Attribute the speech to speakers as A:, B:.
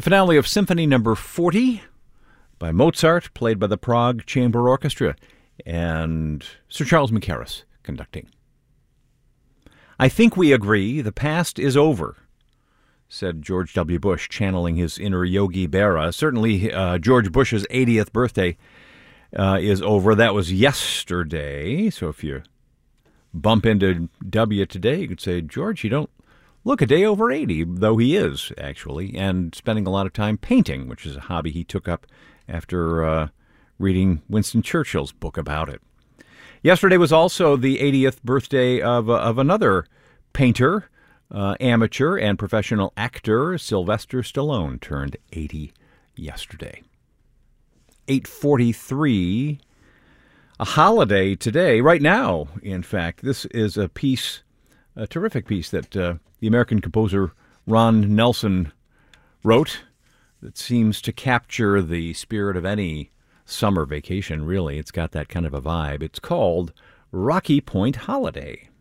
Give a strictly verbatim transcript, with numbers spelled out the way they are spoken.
A: The finale of Symphony Number forty by Mozart, played by the Prague Chamber Orchestra, and Sir Charles Mackerras conducting. "I think we agree the past is over," said George W. Bush, channeling his inner Yogi Berra. Certainly, uh, George Bush's eightieth birthday uh, is over. That was yesterday. So if you bump into W today, you could say, George, you don't look a day over eighty, though he is, actually, and spending a lot of time painting, which is a hobby he took up after uh, reading Winston Churchill's book about it. Yesterday was also the eightieth birthday of, uh, of another painter, uh, amateur, and professional actor. Sylvester Stallone turned eighty yesterday. eight forty-three, a holiday today, right now, in fact. This is a piece, a terrific piece that uh, the American composer Ron Nelson wrote that seems to capture the spirit of any summer vacation, really. It's got that kind of a vibe. It's called Rocky Point Holiday.